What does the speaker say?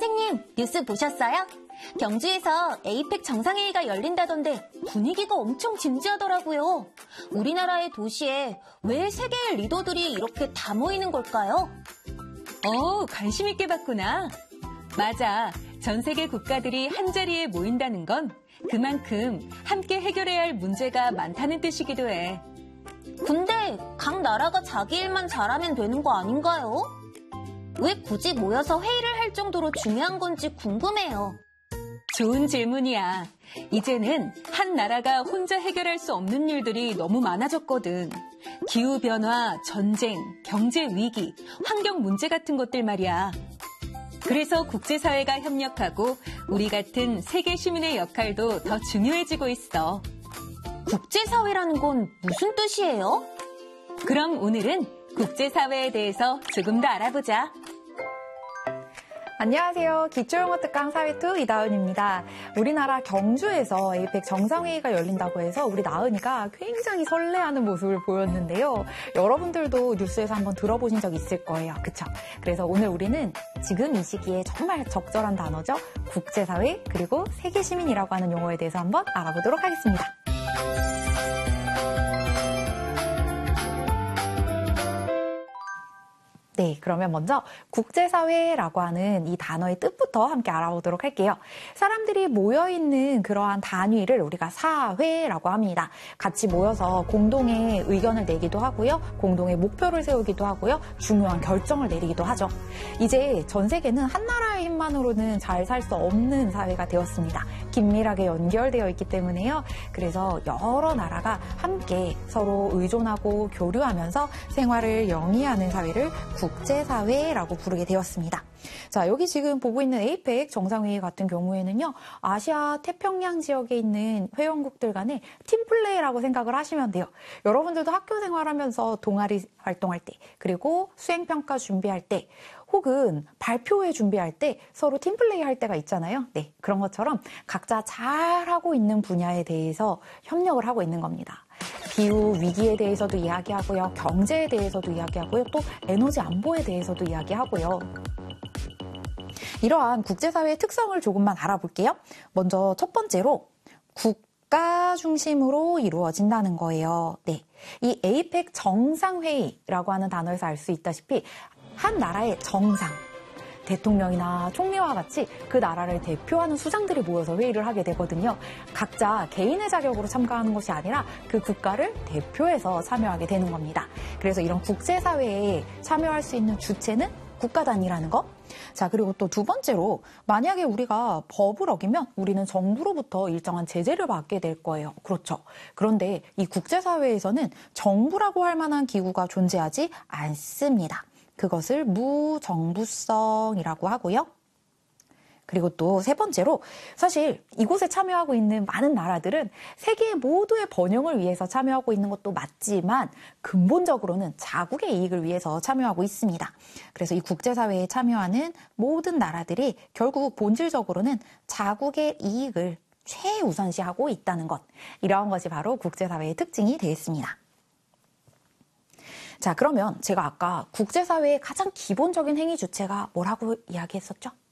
선생님, 뉴스 보셨어요? 경주에서 에이펙 정상회의가 열린다던데 분위기가 엄청 진지하더라고요. 우리나라의 도시에 왜 세계의 리더들이 이렇게 다 모이는 걸까요? 관심 있게 봤구나. 맞아. 전 세계 국가들이 한자리에 모인다는 건 그만큼 함께 해결해야 할 문제가 많다는 뜻이기도 해. 근데 각 나라가 자기 일만 잘하면 되는 거 아닌가요? 왜 굳이 모여서 회의를 할 정도로 중요한 건지 궁금해요. 좋은 질문이야. 이제는 한 나라가 혼자 해결할 수 없는 일들이 너무 많아졌거든. 기후변화, 전쟁, 경제 위기, 환경 문제 같은 것들 말이야. 그래서 국제사회가 협력하고 우리 같은 세계 시민의 역할도 더 중요해지고 있어. 국제사회라는 건 무슨 뜻이에요? 그럼 오늘은 국제사회에 대해서 조금 더 알아보자. 안녕하세요. 기초영어 특강 사회2 이다은입니다. 우리나라 경주에서 에이펙 정상회의가 열린다고 해서 우리 나은이가 굉장히 설레하는 모습을 보였는데요. 여러분들도 뉴스에서 한번 들어보신 적 있을 거예요. 그쵸? 그래서 오늘 우리는 지금 이 시기에 정말 적절한 단어죠. 국제사회 그리고 세계시민이라고 하는 용어에 대해서 한번 알아보도록 하겠습니다. 네, 그러면 먼저 국제사회라고 하는 이 단어의 뜻부터 함께 알아보도록 할게요. 사람들이 모여있는 그러한 단위를 우리가 사회라고 합니다. 같이 모여서 공동의 의견을 내기도 하고요. 공동의 목표를 세우기도 하고요. 중요한 결정을 내리기도 하죠. 이제 전 세계는 한 나라의 힘만으로는 잘 살 수 없는 사회가 되었습니다. 긴밀하게 연결되어 있기 때문에요. 그래서 여러 나라가 함께 서로 의존하고 교류하면서 생활을 영위하는 사회를 국제사회라고 부르게 되었습니다. 자, 여기 지금 보고 있는 에이펙 정상회의 같은 경우에는요, 아시아 태평양 지역에 있는 회원국들 간의 팀플레이라고 생각을 하시면 돼요. 여러분들도 학교 생활하면서 동아리 활동할 때, 그리고 수행평가 준비할 때, 혹은 발표회 준비할 때 서로 팀플레이 할 때가 있잖아요. 네, 그런 것처럼 각자 잘하고 있는 분야에 대해서 협력을 하고 있는 겁니다. 기후 위기에 대해서도 이야기하고요. 경제에 대해서도 이야기하고요. 또 에너지 안보에 대해서도 이야기하고요. 이러한 국제사회의 특성을 조금만 알아볼게요. 먼저 첫 번째로 국가 중심으로 이루어진다는 거예요. 네, 이 에이펙 정상회의라고 하는 단어에서 알 수 있다시피 한 나라의 정상, 대통령이나 총리와 같이 그 나라를 대표하는 수장들이 모여서 회의를 하게 되거든요. 각자 개인의 자격으로 참가하는 것이 아니라 그 국가를 대표해서 참여하게 되는 겁니다. 그래서 이런 국제사회에 참여할 수 있는 주체는 국가 단위라는 거. 자, 그리고 또 두 번째로 만약에 우리가 법을 어기면 우리는 정부로부터 일정한 제재를 받게 될 거예요. 그렇죠. 그런데 이 국제사회에서는 정부라고 할 만한 기구가 존재하지 않습니다. 그것을 무정부성이라고 하고요. 그리고 또 세 번째로 사실 이곳에 참여하고 있는 많은 나라들은 세계 모두의 번영을 위해서 참여하고 있는 것도 맞지만 근본적으로는 자국의 이익을 위해서 참여하고 있습니다. 그래서 이 국제사회에 참여하는 모든 나라들이 결국 본질적으로는 자국의 이익을 최우선시하고 있다는 것. 이러한 것이 바로 국제사회의 특징이 되겠습니다. 자, 그러면 제가 아까 국제사회의 가장 기본적인 행위 주체가 뭐라고 이야기했었죠?